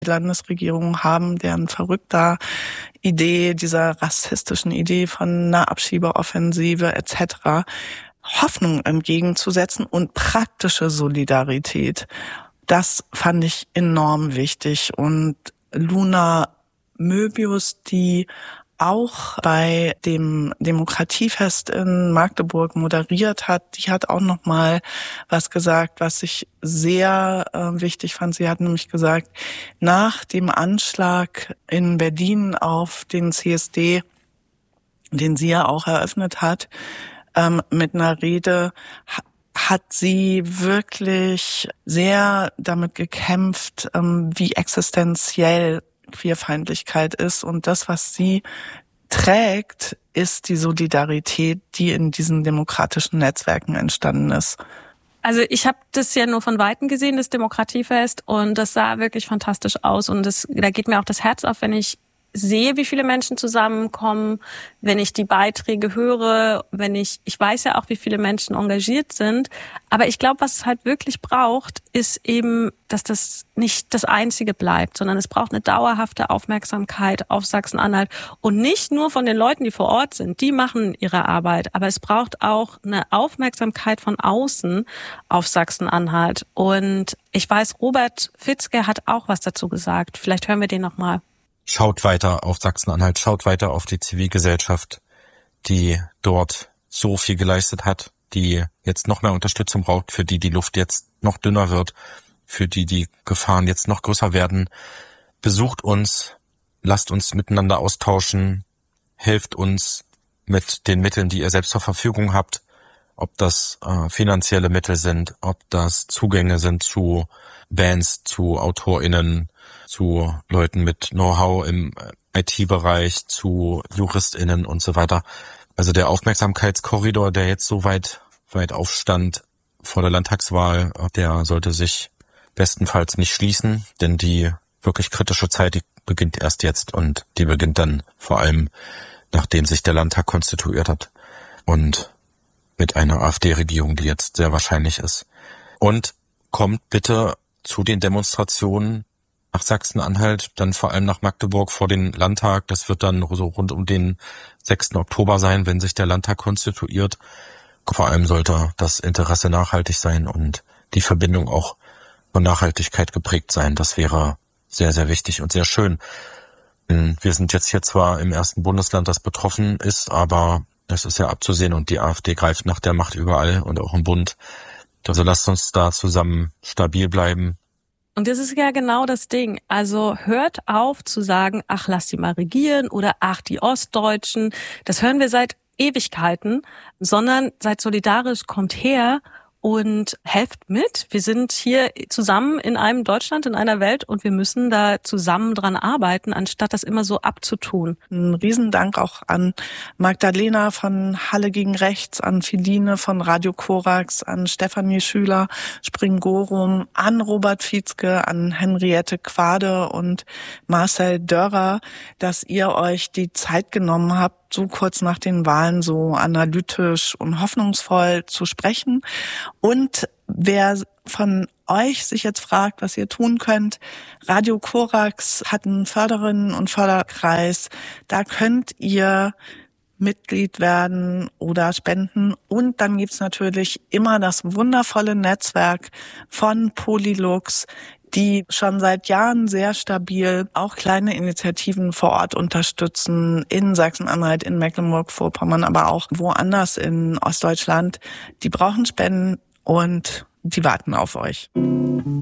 Landesregierung haben, deren verrückter Idee, dieser rassistischen Idee von einer Abschiebeoffensive etc. Hoffnung entgegenzusetzen und praktische Solidarität. Das fand ich enorm wichtig. Und Luna Möbius, die auch bei dem Demokratiefest in Magdeburg moderiert hat, die hat auch noch mal was gesagt, was ich sehr wichtig fand. Sie hat nämlich gesagt, nach dem Anschlag in Berlin auf den CSD, den sie ja auch eröffnet hat, mit einer Rede, hat sie wirklich sehr damit gekämpft, wie existenziell Queerfeindlichkeit ist. Und das, was sie trägt, ist die Solidarität, die in diesen demokratischen Netzwerken entstanden ist. Also ich habe das ja nur von Weitem gesehen, das Demokratiefest, und das sah wirklich fantastisch aus. Und da geht mir auch das Herz auf, wenn ich sehe, wie viele Menschen zusammenkommen, wenn ich die Beiträge höre, ich weiß ja auch, wie viele Menschen engagiert sind. Aber ich glaube, was es halt wirklich braucht, ist eben, dass das nicht das Einzige bleibt, sondern es braucht eine dauerhafte Aufmerksamkeit auf Sachsen-Anhalt. Und nicht nur von den Leuten, die vor Ort sind, die machen ihre Arbeit, aber es braucht auch eine Aufmerksamkeit von außen auf Sachsen-Anhalt. Und ich weiß, Robert Fitzke hat auch was dazu gesagt. Vielleicht hören wir den nochmal. Schaut weiter auf Sachsen-Anhalt, schaut weiter auf die Zivilgesellschaft, die dort so viel geleistet hat, die jetzt noch mehr Unterstützung braucht, für die die Luft jetzt noch dünner wird, für die die Gefahren jetzt noch größer werden. Besucht uns, lasst uns miteinander austauschen, helft uns mit den Mitteln, die ihr selbst zur Verfügung habt, ob das finanzielle Mittel sind, ob das Zugänge sind zu Bands, zu AutorInnen, zu Leuten mit Know-how im IT-Bereich, zu JuristInnen und so weiter. Also der Aufmerksamkeitskorridor, der jetzt so weit aufstand vor der Landtagswahl, der sollte sich bestenfalls nicht schließen, denn die wirklich kritische Zeit, die beginnt erst jetzt, und die beginnt dann vor allem, nachdem sich der Landtag konstituiert hat und mit einer AfD-Regierung, die jetzt sehr wahrscheinlich ist. Und kommt bitte zu den Demonstrationen nach Sachsen-Anhalt, dann vor allem nach Magdeburg vor den Landtag. Das wird dann so rund um den 6. Oktober sein, wenn sich der Landtag konstituiert. Vor allem sollte das Interesse nachhaltig sein und die Verbindung auch von Nachhaltigkeit geprägt sein. Das wäre sehr, sehr wichtig und sehr schön. Wir sind jetzt hier zwar im ersten Bundesland, das betroffen ist, aber das ist ja abzusehen, und die AfD greift nach der Macht überall und auch im Bund. Also lasst uns da zusammen stabil bleiben. Und das ist ja genau das Ding. Also hört auf zu sagen, ach, lass die mal regieren oder ach, die Ostdeutschen. Das hören wir seit Ewigkeiten, sondern seid solidarisch, kommt her und helft mit. Wir sind hier zusammen in einem Deutschland, in einer Welt, und wir müssen da zusammen dran arbeiten, anstatt das immer so abzutun. Ein Riesendank auch an Magdalena von Halle gegen Rechts, an Philine von Radio Korax, an Stefanie Schüler, Springorum, an Robert Fitzke, an Henriette Quade und Marcel Dörrer, dass ihr euch die Zeit genommen habt, so kurz nach den Wahlen so analytisch und hoffnungsvoll zu sprechen. Und wer von euch sich jetzt fragt, was ihr tun könnt, Radio Korax hat einen Förderinnen- und Förderkreis. Da könnt ihr Mitglied werden oder spenden. Und dann gibt's natürlich immer das wundervolle Netzwerk von Polylux, die schon seit Jahren sehr stabil auch kleine Initiativen vor Ort unterstützen, in Sachsen-Anhalt, in Mecklenburg-Vorpommern, aber auch woanders in Ostdeutschland. Die brauchen Spenden und die warten auf euch.